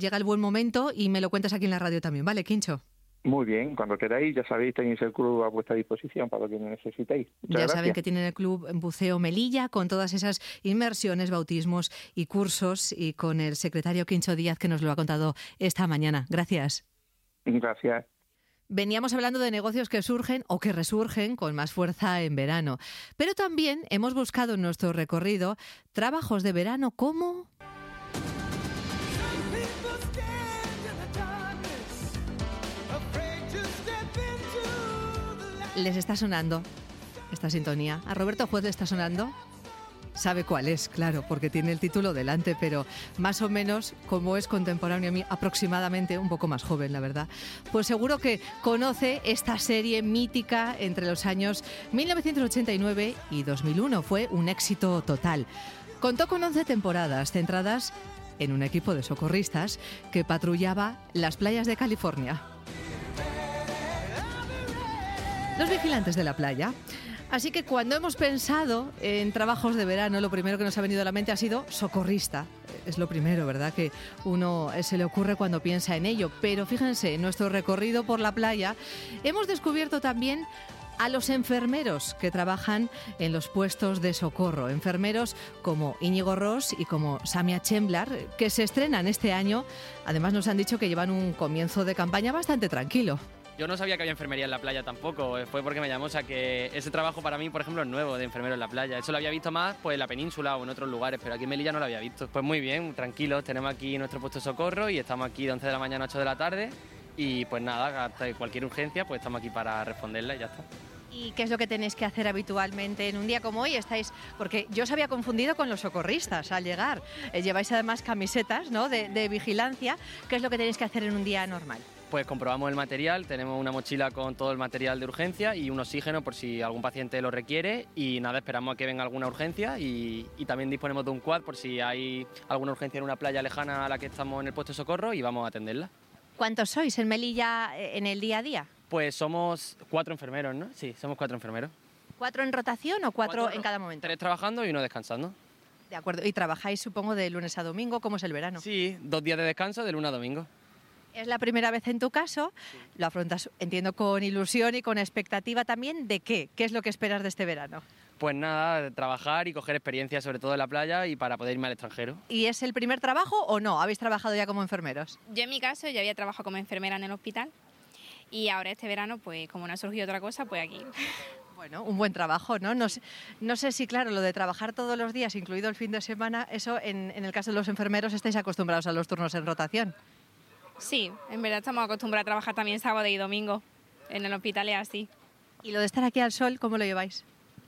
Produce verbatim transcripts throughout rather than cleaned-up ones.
llega el buen momento y me lo cuentas aquí en la radio también, ¿vale, Quincho? Muy bien, cuando queráis, ya sabéis, tenéis el club a vuestra disposición para lo que necesitéis. Muchas ya gracias. Saben que tienen el club Buceo Melilla con todas esas inmersiones, bautismos y cursos, y con el secretario Quincho Díaz, que nos lo ha contado esta mañana. Gracias. Gracias. Veníamos hablando de negocios que surgen o que resurgen con más fuerza en verano, pero también hemos buscado en nuestro recorrido trabajos de verano como... ¿Les está sonando esta sintonía? ¿A Roberto Juez le está sonando? Sabe cuál es, claro, porque tiene el título delante, pero más o menos, como es contemporáneo a mí, aproximadamente un poco más joven, la verdad, pues seguro que conoce esta serie mítica entre los años mil novecientos ochenta y nueve y dos mil uno. Fue un éxito total. Contó con once temporadas centradas en un equipo de socorristas que patrullaba las playas de California. Los vigilantes de la playa. Así que cuando hemos pensado en trabajos de verano, lo primero que nos ha venido a la mente ha sido socorrista. Es lo primero, ¿verdad?, que uno se le ocurre cuando piensa en ello. Pero fíjense, en nuestro recorrido por la playa hemos descubierto también a los enfermeros que trabajan en los puestos de socorro. Enfermeros como Íñigo Ross y como Samia Chemblar, que se estrenan este año. Además nos han dicho que llevan un comienzo de campaña bastante tranquilo. Yo no sabía que había enfermería en la playa tampoco, fue porque me llamó, o sea que ese trabajo para mí, por ejemplo, es nuevo, de enfermero en la playa. Eso lo había visto más pues en la península o en otros lugares, pero aquí en Melilla no lo había visto. Pues muy bien, tranquilos, tenemos aquí nuestro puesto de socorro y estamos aquí de once de la mañana a ocho de la tarde y pues nada, hasta cualquier urgencia pues estamos aquí para responderla y ya está. ¿Y qué es lo que tenéis que hacer habitualmente en un día como hoy? Estáis, porque yo os había confundido con los socorristas al llegar. Eh, lleváis además camisetas, ¿no?, de, de vigilancia. ¿Qué es lo que tenéis que hacer en un día normal? Pues comprobamos el material, tenemos una mochila con todo el material de urgencia y un oxígeno por si algún paciente lo requiere y nada, esperamos a que venga alguna urgencia y, y también disponemos de un quad por si hay alguna urgencia en una playa lejana a la que estamos en el puesto de socorro y vamos a atenderla. ¿Cuántos sois en Melilla en el día a día? Pues somos cuatro enfermeros, ¿no? Sí, somos cuatro enfermeros. ¿Cuatro en rotación o cuatro, cuatro en cada momento? Tres trabajando y uno descansando. De acuerdo, y trabajáis supongo de lunes a domingo, ¿cómo es el verano? Sí, dos días de descanso de lunes a domingo. Es la primera vez en tu caso, sí. Lo afrontas, entiendo, con ilusión y con expectativa también. ¿De qué? ¿Qué es lo que esperas de este verano? Pues nada, trabajar y coger experiencia sobre todo en la playa y para poder irme al extranjero. ¿Y es el primer trabajo o no? ¿Habéis trabajado ya como enfermeros? Yo en mi caso ya había trabajado como enfermera en el hospital y ahora este verano, pues como no ha surgido otra cosa, pues aquí. Bueno, un buen trabajo, ¿no? No sé, no sé si, claro, lo de trabajar todos los días, incluido el fin de semana, eso en, en el caso de los enfermeros estáis acostumbrados a los turnos en rotación. Sí, en verdad estamos acostumbrados a trabajar también sábado y domingo, en el hospital es así. ¿Y lo de estar aquí al sol, cómo lo lleváis?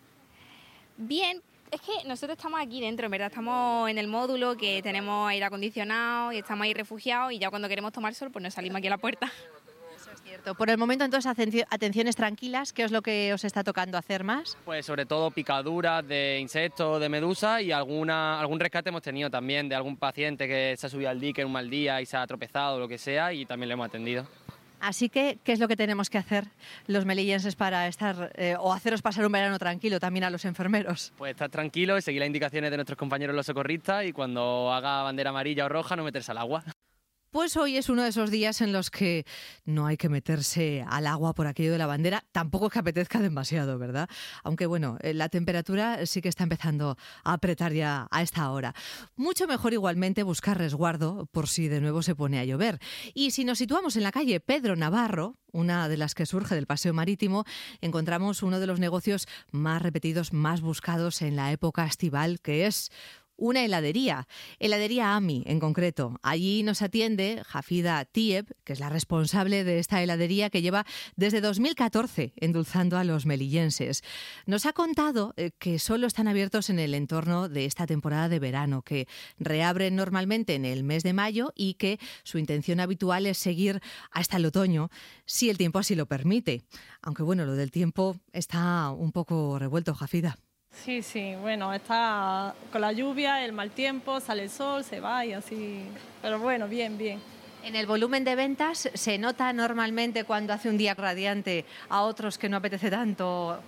Bien, es que nosotros estamos aquí dentro, en verdad, estamos en el módulo que tenemos aire acondicionado y estamos ahí refugiados y ya cuando queremos tomar sol pues nos salimos aquí a la puerta. Eso es cierto. Por el momento entonces atenciones tranquilas, ¿qué es lo que os está tocando hacer más? Pues sobre todo picaduras de insectos, de medusa y alguna, algún rescate hemos tenido también de algún paciente que se ha subido al dique en un mal día y se ha tropezado o lo que sea y también lo hemos atendido. Así que, ¿qué es lo que tenemos que hacer los melillenses para estar eh, o haceros pasar un verano tranquilo también a los enfermeros? Pues estar tranquilos y seguir las indicaciones de nuestros compañeros los socorristas y cuando haga bandera amarilla o roja no meterse al agua. Pues hoy es uno de esos días en los que no hay que meterse al agua por aquello de la bandera. Tampoco es que apetezca demasiado, ¿verdad? Aunque bueno, la temperatura sí que está empezando a apretar ya a esta hora. Mucho mejor igualmente buscar resguardo por si de nuevo se pone a llover. Y si nos situamos en la calle Pedro Navarro, una de las que surge del paseo marítimo, encontramos uno de los negocios más repetidos, más buscados en la época estival, que es una heladería, heladería Ami en concreto. Allí nos atiende Jafida Tieb, que es la responsable de esta heladería que lleva desde dos mil catorce endulzando a los melillenses. Nos ha contado que solo están abiertos en el entorno de esta temporada de verano, que reabren normalmente en el mes de mayo y que su intención habitual es seguir hasta el otoño, si el tiempo así lo permite. Aunque bueno, lo del tiempo está un poco revuelto, Jafida. Sí, sí, bueno, está con la lluvia, el mal tiempo, sale el sol, se va y así, pero bueno, bien, bien. En el volumen de ventas se nota normalmente cuando hace un día radiante a otros que no apetece tanto.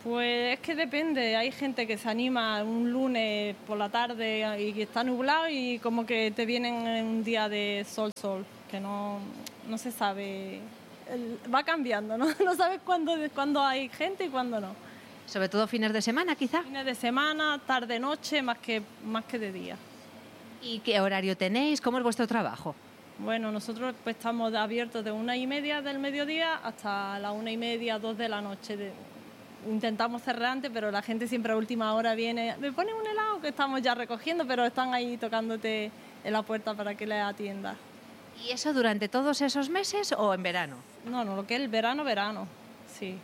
Pues es que depende, hay gente que se anima un lunes por la tarde y que está nublado y como que te vienen en un día de sol, sol, que no, no se sabe, el- va cambiando, ¿no? No sabes cuándo, cuándo hay gente y cuándo no. Sobre todo fines de semana, quizá. Fines de semana, tarde, noche, más que, más que de día. ¿Y qué horario tenéis? ¿Cómo es vuestro trabajo? Bueno, nosotros pues estamos abiertos de una y media del mediodía hasta la una y media, dos de la noche. De- intentamos cerrar antes, pero la gente siempre a última hora viene, me ponen un helado que estamos ya recogiendo, pero están ahí tocándote en la puerta para que les atiendas. ¿Y eso durante todos esos meses o en verano? No, no, lo que es el verano, verano, sí.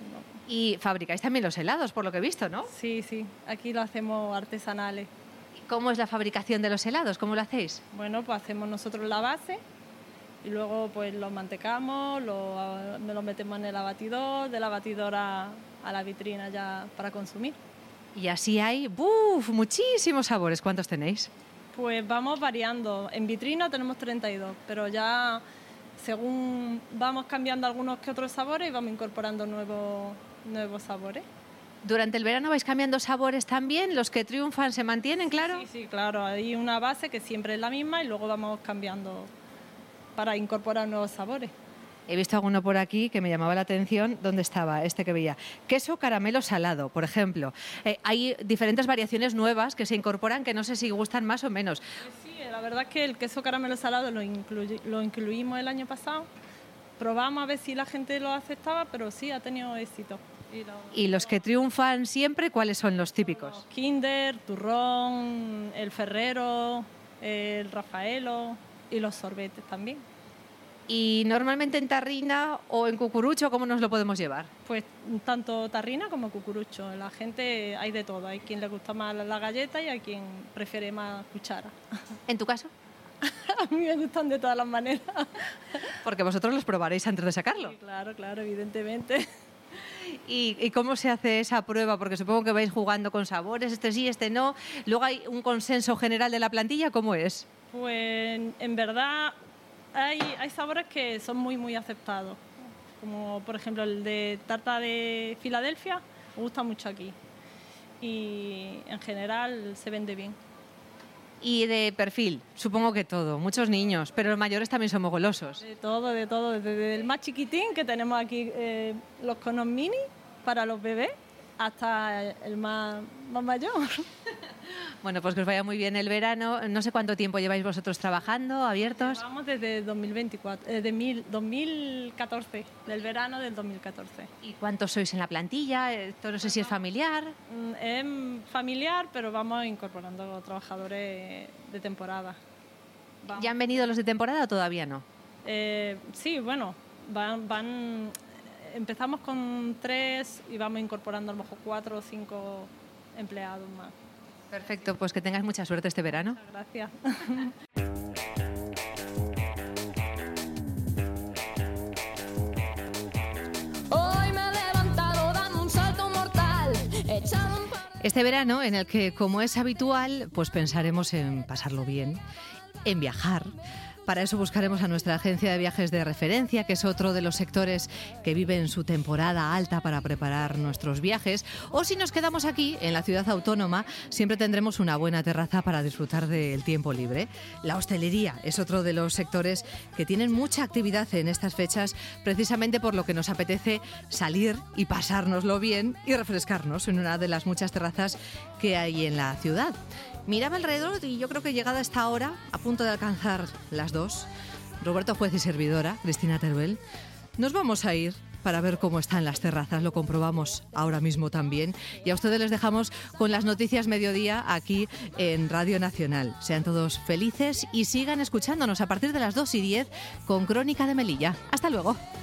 Y fabricáis también los helados, por lo que he visto, ¿no? Sí, sí, aquí lo hacemos artesanales. ¿Y cómo es la fabricación de los helados? ¿Cómo lo hacéis? Bueno, pues hacemos nosotros la base y luego pues lo mantecamos, lo, lo metemos en el abatidor, de la batidora a la vitrina ya para consumir. Y así hay, ¡buf!, muchísimos sabores. ¿Cuántos tenéis? Pues vamos variando. En vitrina tenemos treinta y dos, pero ya según vamos cambiando algunos que otros sabores y vamos incorporando nuevos, nuevos sabores. ¿Durante el verano vais cambiando sabores también? ¿Los que triunfan se mantienen, claro? Sí, sí, claro. Hay una base que siempre es la misma y luego vamos cambiando para incorporar nuevos sabores. He visto alguno por aquí que me llamaba la atención. ¿Dónde estaba? Este que veía. Queso caramelo salado, por ejemplo. Eh, hay diferentes variaciones nuevas que se incorporan que no sé si gustan más o menos. Sí, la verdad es que el queso caramelo salado lo, incluyi- lo incluimos el año pasado. Probamos a ver si la gente lo aceptaba, pero sí, ha tenido éxito. Y lo- ¿Y los que triunfan siempre, cuáles son los típicos? Kinder, turrón, el Ferrero, el Rafaelo y los sorbetes también. ¿Y normalmente en tarrina o en cucurucho, cómo nos lo podemos llevar? Pues tanto tarrina como cucurucho. La gente hay de todo. Hay quien le gusta más la galleta y hay quien prefiere más cuchara. ¿En tu caso? A mí me gustan de todas las maneras. Porque vosotros los probaréis antes de sacarlo. Sí, claro, claro, evidentemente. ¿Y, ¿Y cómo se hace esa prueba? Porque supongo que vais jugando con sabores, este sí, este no. Luego hay un consenso general de la plantilla, ¿cómo es? Pues en verdad hay, hay sabores que son muy, muy aceptados. Como por ejemplo el de tarta de Filadelfia, me gusta mucho aquí. Y en general se vende bien. Y de perfil, supongo que todo, muchos niños, pero los mayores también somos golosos. De todo, de todo, desde el más chiquitín que tenemos aquí, eh, los conos mini para los bebés, hasta el más, más mayor. Bueno, pues que os vaya muy bien el verano. No sé cuánto tiempo lleváis vosotros trabajando, abiertos. Vamos desde dos mil veinticuatro, eh, de mil, dos mil catorce, del verano del dos mil catorce. ¿Y cuántos sois en la plantilla? Esto no sé si es familiar. Mm, Es familiar, pero vamos incorporando trabajadores de temporada. Vamos. ¿Ya han venido los de temporada o todavía no? Eh, sí, bueno, van, van, empezamos con tres y vamos incorporando a lo mejor cuatro o cinco empleados más. Perfecto, pues que tengáis mucha suerte este verano. Gracias. Hoy me he levantado dando un salto mortal, echado un par de... Este verano, en el que, como es habitual, pues pensaremos en pasarlo bien, en viajar. Para eso buscaremos a nuestra agencia de viajes de referencia, que es otro de los sectores que vive en su temporada alta para preparar nuestros viajes. O si nos quedamos aquí, en la ciudad autónoma, siempre tendremos una buena terraza para disfrutar del tiempo libre. La hostelería es otro de los sectores que tienen mucha actividad en estas fechas, precisamente por lo que nos apetece salir y pasárnoslo bien y refrescarnos en una de las muchas terrazas que hay en la ciudad. Miraba alrededor y yo creo que llegada esta hora, a punto de alcanzar las dos, Roberto Juez y servidora, Cristina Teruel, nos vamos a ir para ver cómo están las terrazas. Lo comprobamos ahora mismo también. Y a ustedes les dejamos con las noticias mediodía aquí en Radio Nacional. Sean todos felices y sigan escuchándonos a partir de las dos y diez con Crónica de Melilla. Hasta luego.